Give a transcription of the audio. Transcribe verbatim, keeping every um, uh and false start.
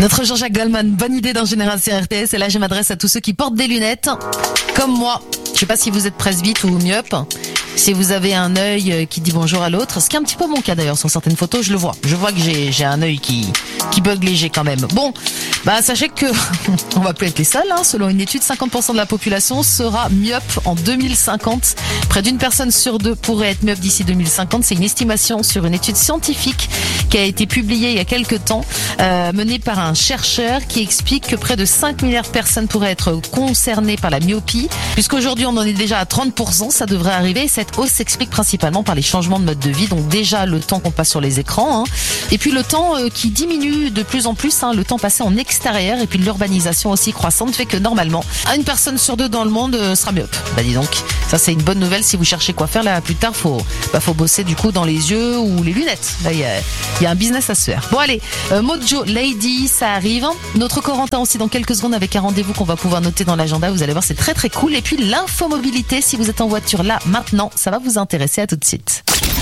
Notre Jean-Jacques Goldman, bonne idée d'un Génération R T S. Et là, je m'adresse à tous ceux qui portent des lunettes, comme moi. Je sais pas si vous êtes presbyte ou myope. Si vous avez un œil qui dit bonjour à l'autre, ce qui est un petit peu mon cas d'ailleurs sur certaines photos, je le vois. Je vois que j'ai j'ai un œil qui qui bug léger quand même. Bon, bah sachez que on va plus être les seuls. Hein. Selon une étude, cinquante pour cent de la population sera myope en deux mille cinquante. Près d'une personne sur deux pourrait être myope d'ici deux mille cinquante. C'est une estimation sur une étude scientifique qui a été publiée il y a quelques temps, euh, menée par un chercheur qui explique que près de cinq milliards de personnes pourraient être concernées par la myopie. Puisqu'aujourd'hui on en est déjà à trente pour cent, ça devrait arriver. Cette hausse s'explique principalement par les changements de mode de vie, donc déjà le temps qu'on passe sur les écrans, hein, et puis le temps euh, qui diminue de plus en plus, hein, le temps passé en extérieur, et puis l'urbanisation aussi croissante fait que normalement, une personne sur deux dans le monde euh, sera myope. Bah dis donc, ça c'est une bonne nouvelle si vous cherchez quoi faire là plus tard, faut bah, faut bosser du coup dans les yeux ou les lunettes. Là il y a, y a un business à se faire. Bon allez, euh, Mojo Lady, ça arrive. Notre Corentin aussi dans quelques secondes avec un rendez-vous qu'on va pouvoir noter dans l'agenda. Vous allez voir, c'est très très cool. Et puis l'infomobilité, si vous êtes en voiture là maintenant, ça va vous intéresser. À tout de suite.